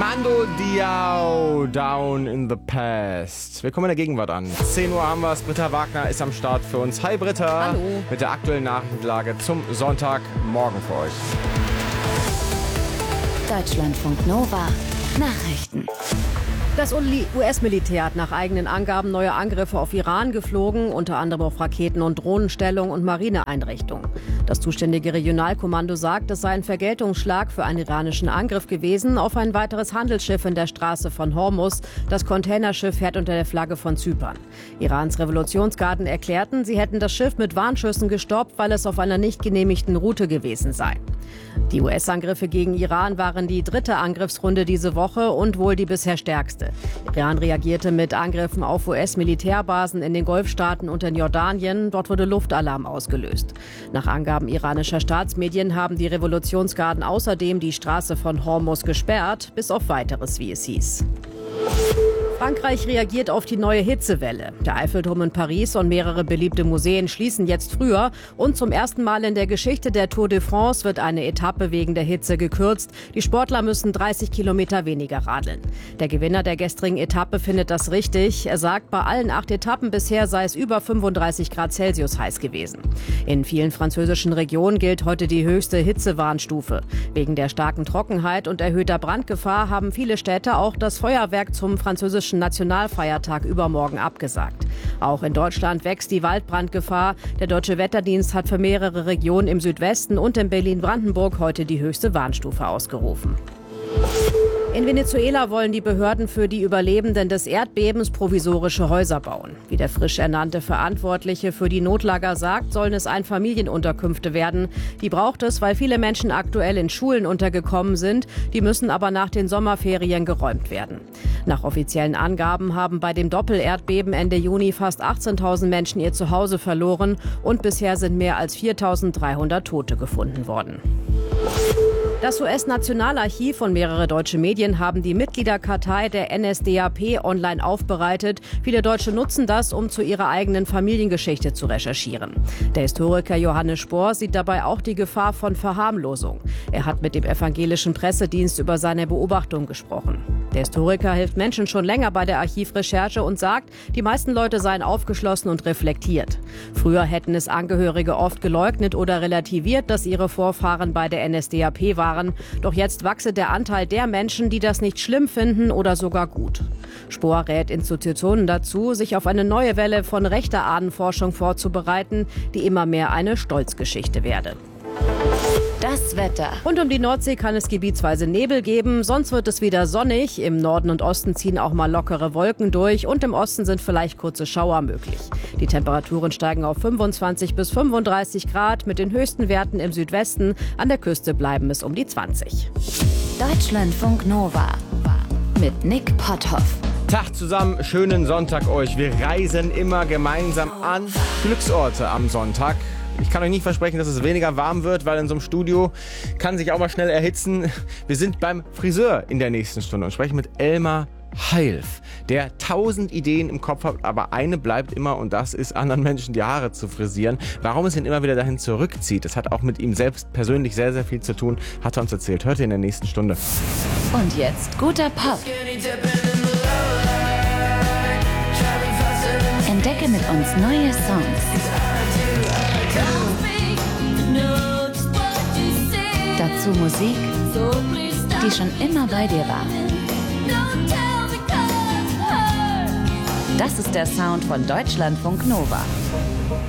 Mando Diao, Down in the Past. Wir kommen in der Gegenwart an. 10 Uhr haben wir es. Britta Wagner ist am Start für uns. Hi Britta. Hallo. Mit der aktuellen Nachrichtenlage zum Sonntagmorgen für euch. Deutschlandfunk Nova Nachrichten. Das US-Militär hat nach eigenen Angaben neue Angriffe auf Iran geflogen, unter anderem auf Raketen- und Drohnenstellungen und Marineeinrichtungen. Das zuständige Regionalkommando sagt, es sei ein Vergeltungsschlag für einen iranischen Angriff gewesen auf ein weiteres Handelsschiff in der Straße von Hormuz. Das Containerschiff fährt unter der Flagge von Zypern. Irans Revolutionsgarden erklärten, sie hätten das Schiff mit Warnschüssen gestoppt, weil es auf einer nicht genehmigten Route gewesen sei. Die US-Angriffe gegen Iran waren die dritte Angriffsrunde diese Woche und wohl die bisher stärkste. Iran reagierte mit Angriffen auf US-Militärbasen in den Golfstaaten und in Jordanien. Dort wurde Luftalarm ausgelöst. Nach Angaben iranischer Staatsmedien haben die Revolutionsgarden außerdem die Straße von Hormuz gesperrt, bis auf Weiteres, wie es hieß. Frankreich reagiert auf die neue Hitzewelle. Der Eiffelturm in Paris und mehrere beliebte Museen schließen jetzt früher. Und zum ersten Mal in der Geschichte der Tour de France wird eine Etappe wegen der Hitze gekürzt. Die Sportler müssen 30 Kilometer weniger radeln. Der Gewinner der gestrigen Etappe findet das richtig. Er sagt, bei allen 8 Etappen bisher sei es über 35 Grad Celsius heiß gewesen. In vielen französischen Regionen gilt heute die höchste Hitzewarnstufe. Wegen der starken Trockenheit und erhöhter Brandgefahr haben viele Städte auch das Feuerwerk zum französischen Nationalfeiertag übermorgen abgesagt. Auch in Deutschland wächst die Waldbrandgefahr. Der Deutsche Wetterdienst hat für mehrere Regionen im Südwesten und in Berlin-Brandenburg heute die höchste Warnstufe ausgerufen. In Venezuela wollen die Behörden für die Überlebenden des Erdbebens provisorische Häuser bauen. Wie der frisch ernannte Verantwortliche für die Notlager sagt, sollen es Einfamilienunterkünfte werden. Die braucht es, weil viele Menschen aktuell in Schulen untergekommen sind. Die müssen aber nach den Sommerferien geräumt werden. Nach offiziellen Angaben haben bei dem Doppel-Erdbeben Ende Juni fast 18.000 Menschen ihr Zuhause verloren und bisher sind mehr als 4.300 Tote gefunden worden. Das US-Nationalarchiv und mehrere deutsche Medien haben die Mitgliederkartei der NSDAP online aufbereitet. Viele Deutsche nutzen das, um zu ihrer eigenen Familiengeschichte zu recherchieren. Der Historiker Johannes Spohr sieht dabei auch die Gefahr von Verharmlosung. Er hat mit dem evangelischen Pressedienst über seine Beobachtung gesprochen. Der Historiker hilft Menschen schon länger bei der Archivrecherche und sagt, die meisten Leute seien aufgeschlossen und reflektiert. Früher hätten es Angehörige oft geleugnet oder relativiert, dass ihre Vorfahren bei der NSDAP waren. Doch jetzt wachse der Anteil der Menschen, die das nicht schlimm finden oder sogar gut. Spohr rät Institutionen dazu, sich auf eine neue Welle von rechter Ahnenforschung vorzubereiten, die immer mehr eine Stolzgeschichte werde. Das Wetter. Rund um die Nordsee kann es gebietsweise Nebel geben, sonst wird es wieder sonnig. Im Norden und Osten ziehen auch mal lockere Wolken durch und im Osten sind vielleicht kurze Schauer möglich. Die Temperaturen steigen auf 25 bis 35 Grad mit den höchsten Werten im Südwesten. An der Küste bleiben es um die 20. Deutschlandfunk Nova mit Nick Potthoff. Tag zusammen, schönen Sonntag euch. Wir reisen immer gemeinsam an Glücksorte am Sonntag. Ich kann euch nicht versprechen, dass es weniger warm wird, weil in so einem Studio kann sich auch mal schnell erhitzen. Wir sind beim Friseur in der nächsten Stunde und sprechen mit Elmar Heilf, der 1000 Ideen im Kopf hat, aber eine bleibt immer und das ist, anderen Menschen die Haare zu frisieren. Warum es ihn immer wieder dahin zurückzieht, das hat auch mit ihm selbst persönlich sehr, sehr viel zu tun, hat er uns erzählt. Hört ihr in der nächsten Stunde. Und jetzt guter Pop. Entdecke mit uns neue Songs. Dazu Musik, die schon immer bei dir war. Das ist der Sound von Deutschlandfunk Nova.